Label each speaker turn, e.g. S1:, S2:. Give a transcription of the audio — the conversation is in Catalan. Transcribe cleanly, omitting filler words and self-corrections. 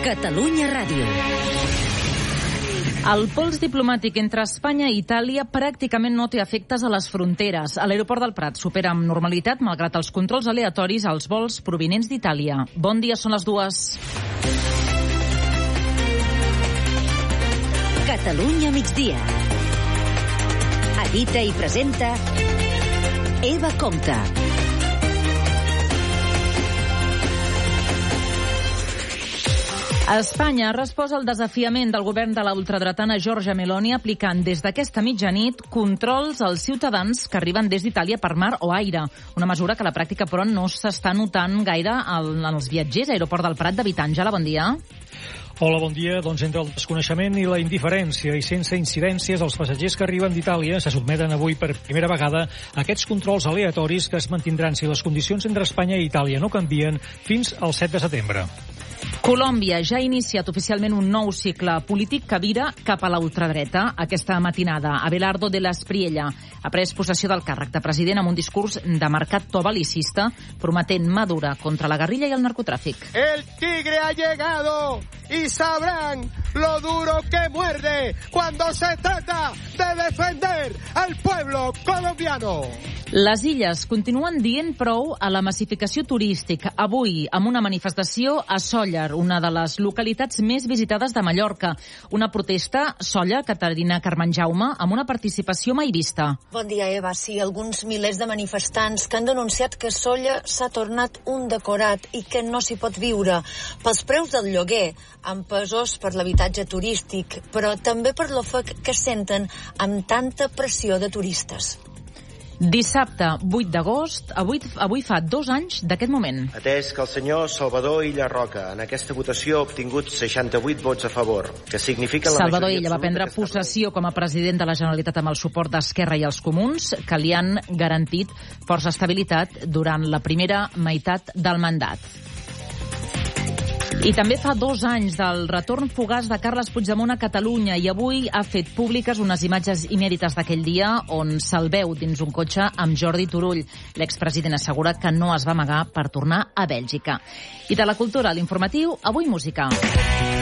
S1: Catalunya Ràdio. El pols diplomàtic entre Espanya i Itàlia pràcticament no té efectes a les fronteres. A l'aeroport del Prat supera amb normalitat, malgrat els controls aleatoris als vols provinents d'Itàlia. Bon dia, són les 2.
S2: Catalunya migdia. Edita i presenta Eva Compte.
S1: Espanya ha respost al desafiament del govern de la ultradretana Giorgia Meloni aplicant des d'aquesta mitjanit controls als ciutadans que arriben des d'Itàlia per mar o aire. Una mesura que a la pràctica, però, no s'està notant gaire en els viatgers. Aeroport del Prat, David Àngela, bon dia.
S3: Hola, bon dia. Doncs entre el desconeixement i la indiferència i sense incidències, els passatgers que arriben d'Itàlia se sotmeten avui per primera vegada a aquests controls aleatoris que es mantindran si les condicions entre Espanya i Itàlia no canvien fins al 7 de setembre.
S1: Colòmbia ja ha iniciat oficialment un nou cicle polític que vira cap a la ultradreta. Aquesta matinada, Abelardo de la Espriella ha pres possessió del càrrec de president amb un discurs de marcat to belicista, prometent mà dura contra la guerrilla i el narcotràfic.
S4: El tigre ha llegado y sabrán lo duro que muerde cuando se trata de defender al pueblo colombiano.
S1: Les Illes continuen dient prou a la massificació turística. Avui, amb una manifestació a Sóller, una de les localitats més visitades de Mallorca. Una protesta, Sóller, Caterina Carmenjaume, amb una participació mai vista.
S5: Bon dia, Eva. Sí, alguns milers de manifestants que han denunciat que Sóller s'ha tornat un decorat i que no s'hi pot viure. Pels preus del lloguer, empesos per l'habitatge turístic, però també per l'ofec que senten amb tanta pressió de turistes.
S1: Dissabte, 8 d'agost, avui fa 2 anys d'aquest moment.
S6: Atès que el senyor Salvador Illa Roca en aquesta votació ha obtingut 68 vots a favor, que significa la
S1: Salvador
S6: majoria
S1: Illa va prendre possessió com a president de la Generalitat amb el suport d'Esquerra i els Comuns, que li han garantit força estabilitat durant la primera meitat del mandat. I també fa 2 anys del retorn fugaç de Carles Puigdemont a Catalunya i avui ha fet públiques unes imatges inèdites d'aquell dia on se'l veu dins un cotxe amb Jordi Turull. L'expresident assegura que no es va amagar per tornar a Bèlgica. I de la cultura a l'informatiu, avui música.